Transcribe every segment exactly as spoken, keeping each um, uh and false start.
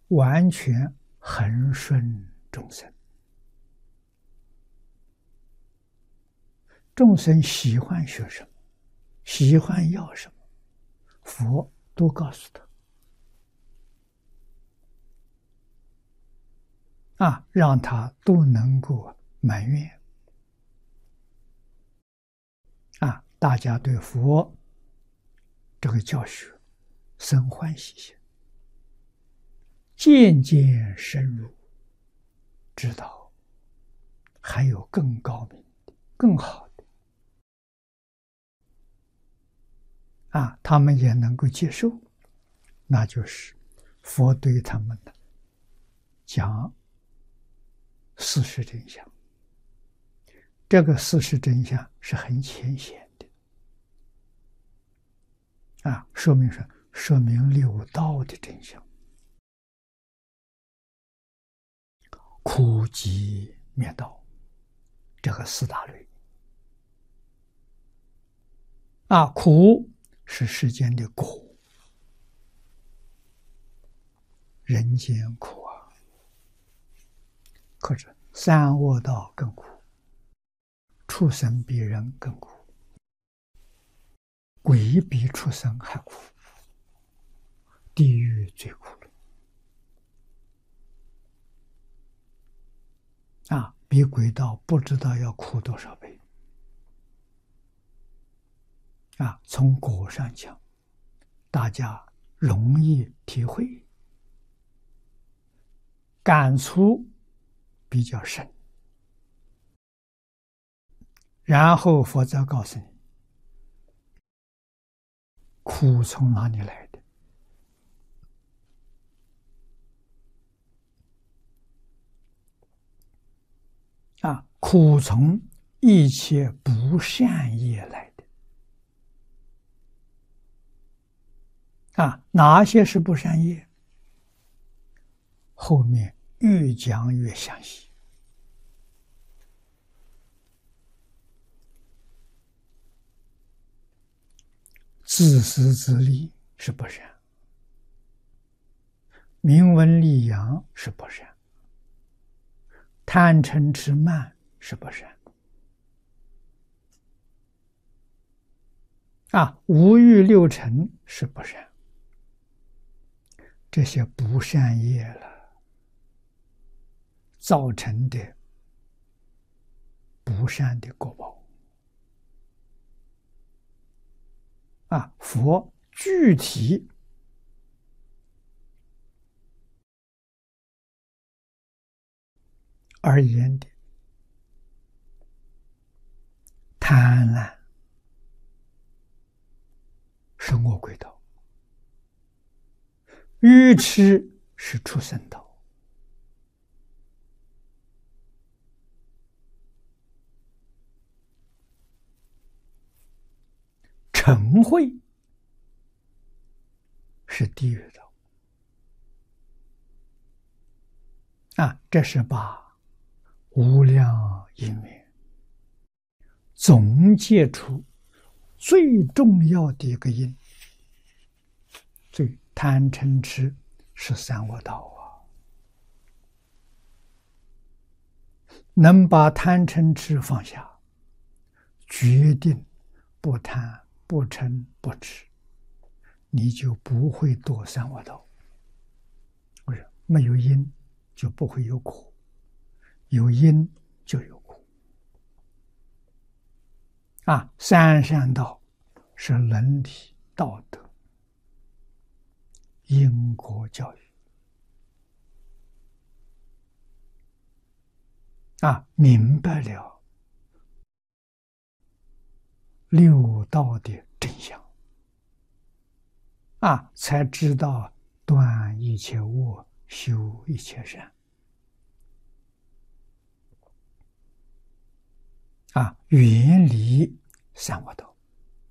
完全恒顺众生。众生喜欢学什么，喜欢要什么，佛都告诉他，啊，让他都能够满愿。啊，大家对佛这个教学生欢喜心，渐渐深入，知道还有更高明的、更好的。啊，他们也能够接受，那就是佛对他们的讲事实真相。这个事实真相是很浅显的，啊，说明什么？说明六道的真相，苦集灭道，这个四大类。啊，苦是世间的苦，人间苦啊，可是三恶道更苦，畜生比人更苦，鬼比畜生还苦，地狱最苦了。啊，比鬼道不知道要苦多少倍。啊，从果上讲，大家容易体会，感触比较深。然后佛则告诉你，苦从哪里来的？啊，苦从一切不善业来的。啊，哪些是不善业？后面越讲越详细。自私自利是不善，名闻利养是不善，贪嗔痴慢是不善。啊，五欲六尘是不善。这些不善业了造成的不善的果报。啊，佛具体而言的贪婪是恶鬼道，愚痴是畜生道。嗔恚是地狱道。啊，这是把无量因缘总结出最重要的一个因。最贪嗔痴是三恶道啊，能把贪嗔痴放下，决定不贪不嗔不痴，你就不会堕三恶道。不是，没有因就不会有果，有因就有果。啊，三善道是伦理道德、因果教育。啊，明白了六道的真相，啊，才知道断一切恶，修一切善。啊，远离三恶道。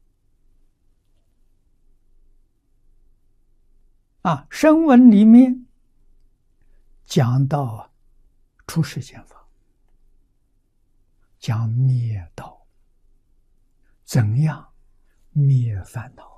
啊，声闻里面讲到出世间法，讲灭道，怎样灭烦恼。